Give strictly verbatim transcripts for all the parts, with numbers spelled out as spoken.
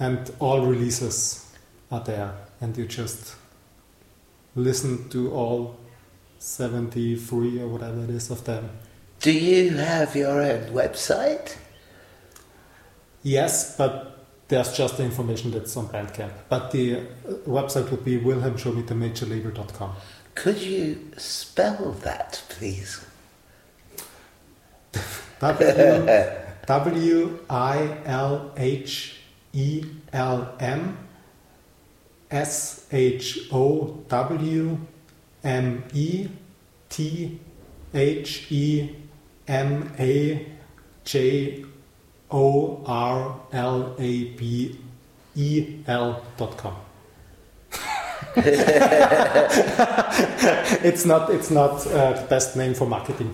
and all releases are there, and you just listen to all seventy-three or whatever it is of them. Do you have your own website? Yes, but there's just the information that's on Bandcamp. But the uh, website would be wilhelm show mit der major label dot com. Could you spell that, please? W W I L H E L M S H O W M E T H E M A J O R L A B E L dot com. It's not it's not uh, the best name for marketing.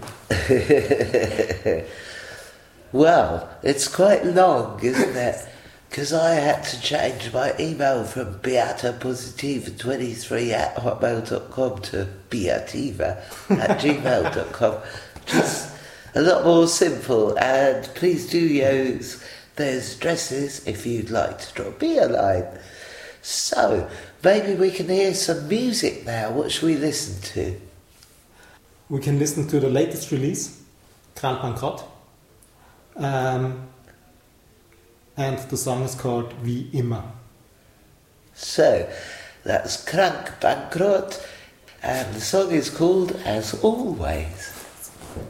Well, it's quite long, isn't it? Because I had to change my email from beata positiva twenty-three at hotmail dot com to beativa at gmail dot com. Just a lot more simple, and please do use those addresses if you'd like to drop me a line. So, maybe we can hear some music now. What should we listen to? We can listen to the latest release, Grand Bankrott. Um, and the song is called Wie immer. So, that's Krank Bankrott, and the song is called As Always.